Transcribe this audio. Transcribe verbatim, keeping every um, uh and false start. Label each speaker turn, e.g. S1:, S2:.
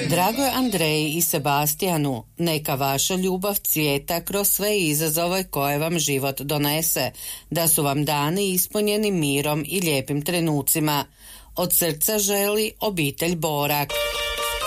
S1: Dragoj Andreji i Sebastijanu, neka vaša ljubav cvijeta kroz sve izazove koje vam život donese, da su vam dani ispunjeni mirom i lijepim trenucima. Od srca želi obitelj Borak.